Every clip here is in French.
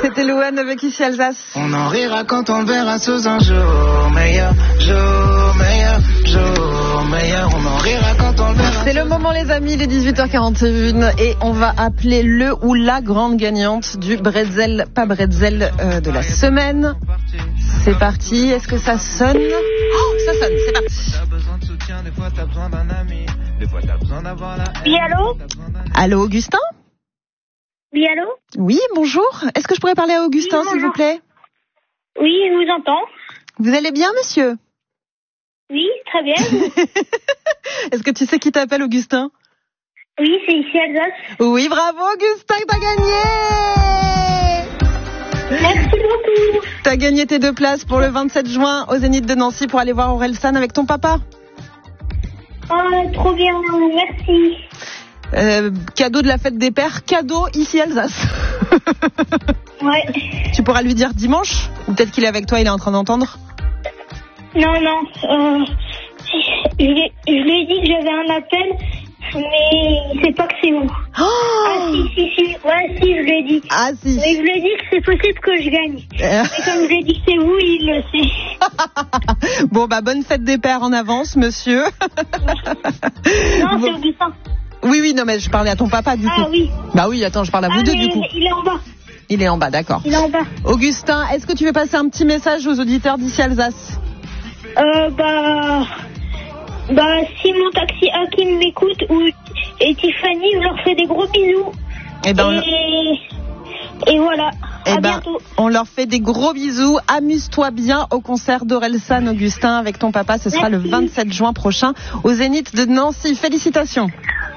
C'était Louane avec Ici Alsace. On en rira quand on le verra sous un jour meilleur, jour meilleur, jour meilleur. On en rira quand on le verra. C'est le moment les amis, il est 18h41 et on va appeler le ou la grande gagnante du bretzel, pas bretzel de la semaine. C'est parti, est-ce que ça sonne? Oh, ça sonne, c'est parti. Oui, allô? Allô, Augustin? Oui, allô? Oui, bonjour. Est-ce que je pourrais parler à Augustin, Oui, s'il vous plaît? Oui, je vous entends. Vous allez bien, monsieur? Oui, très bien. Est-ce que tu sais qui t'appelle, Augustin? Oui, c'est Ici Alsace. Oui, bravo, Augustin, t'as gagné! Merci beaucoup. T'as gagné tes 2 places pour le 27 juin au Zénith de Nancy pour aller voir Orelsan avec ton papa. Oh, trop bien, merci. Cadeau de la fête des pères, cadeau Ici Alsace. Ouais. Tu pourras lui dire dimanche? Ou peut-être qu'il est avec toi, il est en train d'entendre? Non, je lui ai dit que j'avais un appel, mais il sait pas que c'est vous. Oh Ah si. Ouais, si, je lui ai dit. Ah si. Mais je lui ai dit que c'est possible que je gagne. Mais comme je lui ai dit que c'est vous, il le sait. Bon, bah, bonne fête des pères en avance, monsieur. Non, Bon. c'est Augustin. Oui, non, mais je parlais à ton papa, du coup. Ah oui. Bah oui, attends, je parle à vous deux, mais du coup. il est en bas. Il est en bas, d'accord. Il est en bas. Augustin, est-ce que tu veux passer un petit message aux auditeurs d'Ici Alsace? Si mon taxi Hakim m'écoute et Tiffany, je leur fais des gros bisous. Eh ben, Et voilà. À ben, bientôt. on leur fait des gros bisous. Amuse-toi bien au concert d'Orelsan, Augustin, avec ton papa. Ce sera le 27 juin prochain au Zénith de Nancy. Félicitations.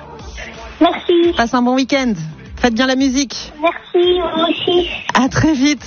Merci. Passe un bon week-end. Faites bien la musique. Merci, moi aussi. À très vite.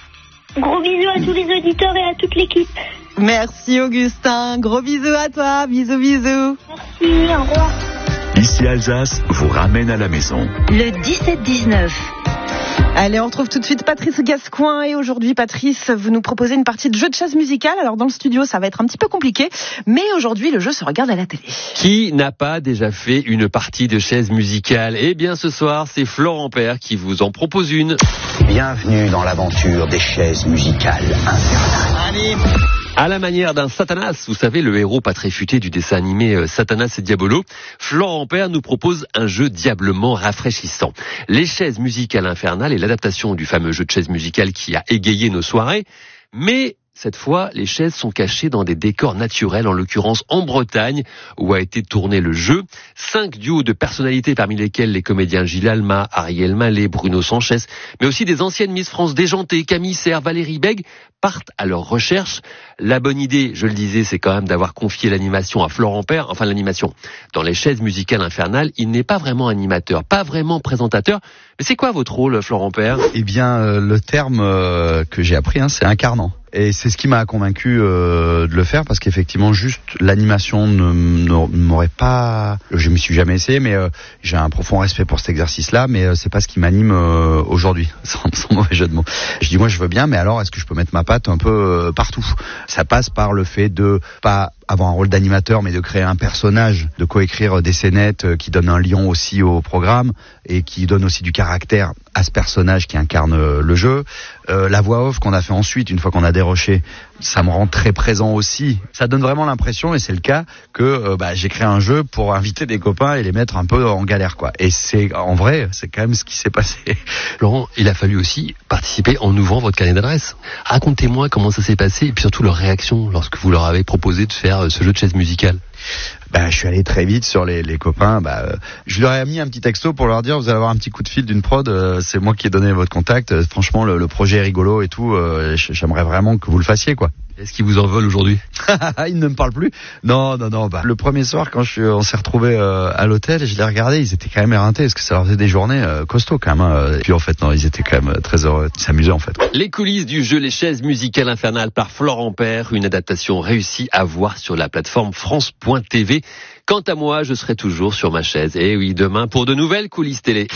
Gros bisous à tous les auditeurs et à toute l'équipe. Merci Augustin. Gros bisous à toi. Bisous, bisous. Merci, au revoir. Ici Alsace vous ramène à la maison. Le 17-19. Allez, on retrouve tout de suite Patrice Gascoin. Et aujourd'hui, Patrice, vous nous proposez une partie de jeu de chaises musicales. Alors, dans le studio, ça va être un petit peu compliqué. Mais aujourd'hui, le jeu se regarde à la télé. Qui n'a pas déjà fait une partie de chaises musicales? Eh bien, ce soir, c'est Florent Père qui vous en propose une. Bienvenue dans l'aventure des chaises musicales infernales. À la manière d'un Satanas, vous savez, le héros pas très futé du dessin animé Satanas et Diabolo, Florent Père nous propose un jeu diablement rafraîchissant. Les chaises musicales infernales est l'adaptation du fameux jeu de chaises musicales qui a égayé nos soirées, mais cette fois, les chaises sont cachées dans des décors naturels, en l'occurrence en Bretagne, où a été tourné le jeu. 5 duos de personnalités, parmi lesquels les comédiens Gilles Alma, Ariel Mallet, Bruno Sanchez, mais aussi des anciennes Miss France déjantées, Camille Serre, Valérie Bègue, partent à leur recherche. La bonne idée, je le disais, c'est quand même d'avoir confié l'animation à Florent Père. Enfin, l'animation. Dans les chaises musicales infernales, il n'est pas vraiment animateur, pas vraiment présentateur. Mais c'est quoi votre rôle, Florent Père? Eh bien, le terme que j'ai appris, c'est incarnant. Et c'est ce qui m'a convaincu de le faire, parce qu'effectivement, juste l'animation ne m'aurait pas... Je m'y suis jamais essayé, mais j'ai un profond respect pour cet exercice-là, mais c'est pas ce qui m'anime aujourd'hui, sans mauvais jeu de mots. Je dis, moi, je veux bien, mais alors, est-ce que je peux mettre ma patte un peu partout? Ça passe par le fait de pas avoir un rôle d'animateur, mais de créer un personnage, de coécrire des scénettes qui donnent un lion aussi au programme et qui donnent aussi du caractère à ce personnage qui incarne le jeu. La voix off qu'on a fait ensuite, une fois qu'on a déroché, ça me rend très présent aussi. Ça donne vraiment l'impression, et c'est le cas, que j'ai créé un jeu pour inviter des copains et les mettre un peu en galère, quoi. Et c'est, en vrai, c'est quand même ce qui s'est passé. Laurent, il a fallu aussi participer en ouvrant votre carnet d'adresses. Racontez-moi comment ça s'est passé et puis surtout leur réaction lorsque vous leur avez proposé de faire ce jeu de chaises musicales. Je suis allé très vite sur les copains. Je leur ai mis un petit texto pour leur dire, vous allez avoir un petit coup de fil d'une prod. C'est moi qui ai donné votre contact. Franchement, le projet est rigolo et tout. J'aimerais vraiment que vous le fassiez, quoi. Est-ce qu'ils vous en veulent aujourd'hui? Ils ne me parlent plus. Non. Le premier soir, quand on s'est retrouvés à l'hôtel, je les regardais, ils étaient quand même éreintés, parce que ça leur faisait des journées costauds quand même. Et puis en fait, non, ils étaient quand même très heureux. Ils s'amusaient en fait. Les coulisses du jeu Les chaises musicales infernales par Florent Père, une adaptation réussie à voir sur la plateforme France.tv. Quant à moi, je serai toujours sur ma chaise. Et oui, demain pour de nouvelles coulisses télé.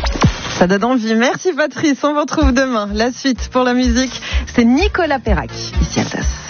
Ça donne envie. Merci Patrice, on vous retrouve demain. La suite pour la musique, c'est Nicolas Perrac, Ici Alsace.